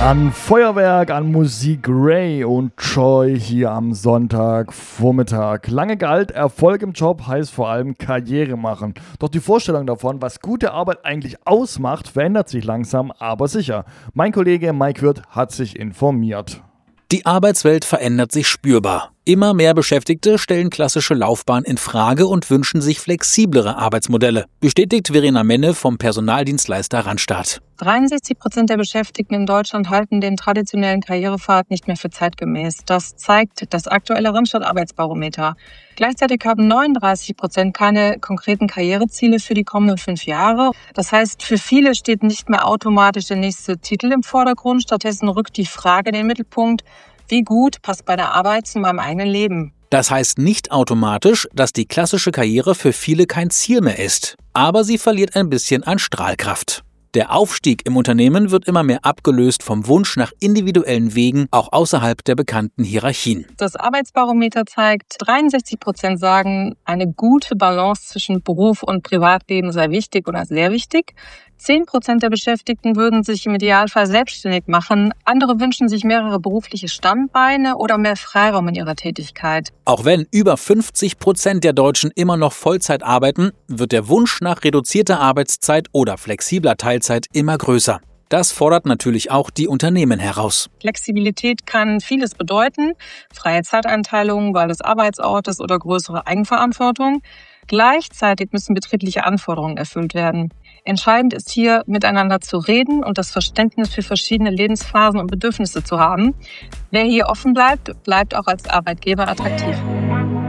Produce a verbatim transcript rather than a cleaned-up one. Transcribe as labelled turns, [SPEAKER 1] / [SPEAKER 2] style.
[SPEAKER 1] An Feuerwerk, an Musik Ray und Joy hier am Sonntagvormittag. Lange galt, Erfolg im Job heißt vor allem Karriere machen. Doch die Vorstellung davon, was gute Arbeit eigentlich ausmacht, verändert sich langsam, aber sicher. Mein Kollege Mike Wirth hat sich informiert.
[SPEAKER 2] Die Arbeitswelt verändert sich spürbar. Immer mehr Beschäftigte stellen klassische Laufbahn in Frage und wünschen sich flexiblere Arbeitsmodelle, bestätigt Verena Menne vom Personaldienstleister Randstad.
[SPEAKER 3] dreiundsechzig Prozent der Beschäftigten in Deutschland halten den traditionellen Karrierepfad nicht mehr für zeitgemäß. Das zeigt das aktuelle Randstad Arbeitsbarometer. Gleichzeitig haben neununddreißig Prozent keine konkreten Karriereziele für die kommenden fünf Jahre. Das heißt, für viele steht nicht mehr automatisch der nächste Titel im Vordergrund. Stattdessen rückt die Frage in den Mittelpunkt: Wie gut passt meine Arbeit zu meinem eigenen Leben?
[SPEAKER 2] Das heißt nicht automatisch, dass die klassische Karriere für viele kein Ziel mehr ist. Aber sie verliert ein bisschen an Strahlkraft. Der Aufstieg im Unternehmen wird immer mehr abgelöst vom Wunsch nach individuellen Wegen, auch außerhalb der bekannten Hierarchien.
[SPEAKER 3] Das Arbeitsbarometer zeigt, dreiundsechzig Prozent sagen, eine gute Balance zwischen Beruf und Privatleben sei wichtig oder sehr wichtig. zehn Prozent der Beschäftigten würden sich im Idealfall selbstständig machen. Andere wünschen sich mehrere berufliche Standbeine oder mehr Freiraum in ihrer Tätigkeit.
[SPEAKER 2] Auch wenn über fünfzig Prozent der Deutschen immer noch Vollzeit arbeiten, wird der Wunsch nach reduzierter Arbeitszeit oder flexibler Teilzeit immer größer. Das fordert natürlich auch die Unternehmen heraus.
[SPEAKER 3] Flexibilität kann vieles bedeuten: freie Zeiteinteilung, Wahl des Arbeitsortes oder größere Eigenverantwortung. Gleichzeitig müssen betriebliche Anforderungen erfüllt werden. Entscheidend ist hier, miteinander zu reden und das Verständnis für verschiedene Lebensphasen und Bedürfnisse zu haben. Wer hier offen bleibt, bleibt auch als Arbeitgeber attraktiv.